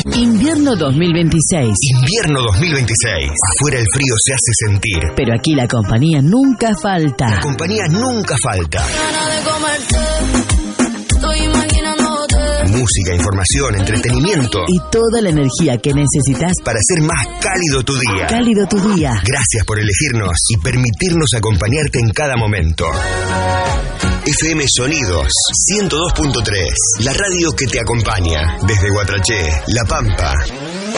Invierno 2026. Invierno 2026. Afuera el frío se hace sentir. Pero aquí la compañía nunca falta. La compañía nunca falta. Música, información, entretenimiento. Y toda la energía que necesitas para hacer más cálido tu día. Cálido tu día. Gracias por elegirnos y permitirnos acompañarte en cada momento. FM Sonidos 102.3, la radio que te acompaña desde Guatraché, La Pampa.